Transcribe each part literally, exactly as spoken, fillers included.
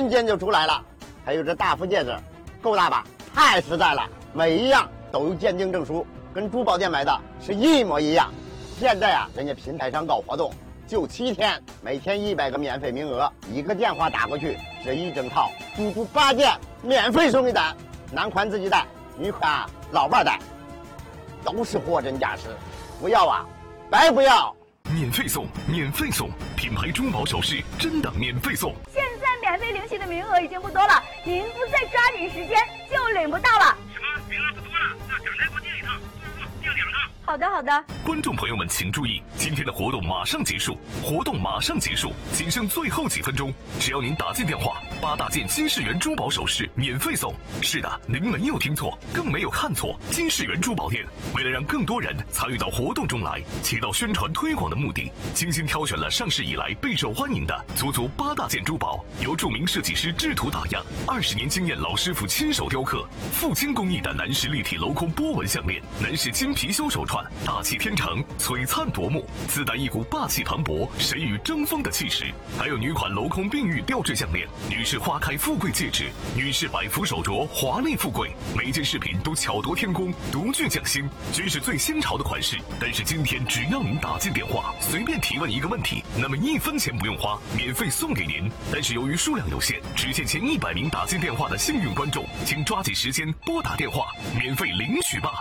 瞬间就出来了。还有这大福戒指，够大吧？太实在了，每一样都有鉴定证书，跟珠宝店买的是一模一样。现在啊，人家平台上搞活动，就七天，每天一百个免费名额，一个电话打过去，这一整套足足八件免费送一单，男款自己带，女款啊老伴带，都是货真价实，不要啊，白不要。 免费送，免费送，品牌珠宝首饰真的免费送。 现在免费领取的名额已经不多了，您不再抓紧时间就领不到了。 什么？名额不多了？那赶快给我订一套，不不，订两个。 好的好的。 观众朋友们请注意，今天的活动马上结束，活动马上结束，仅剩最后几分钟，只要您打进电话，八大件金世缘珠宝首饰免费送。是的，您没有听错，更没有看错，金世缘珠宝店为了让更多人参与到活动中来，起到宣传推广的目的，精心挑选了上市以来备受欢迎的足足八大件珠宝，由著名设计师制图打样，二十年经验老师傅亲手雕刻，富金工艺的男士立体镂空波纹项链，男士金貔貅手串，大气天成，璀璨夺目，自带一股霸气磅礴、谁与争锋的气势。还有女款镂空碧玉吊坠项链，女士花开富贵戒指，女士百福手镯，华丽富贵。每件饰品都巧夺天工，独具匠心，均是最新潮的款式。但是今天只要您打进电话，随便提问一个问题，那么一分钱不用花，免费送给您。但是由于数量有限，只限前一百名打进电话的幸运观众，请抓紧时间拨打电话，免费领取吧。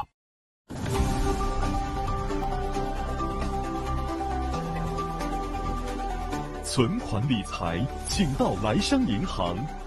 存款理财，请到来商银行。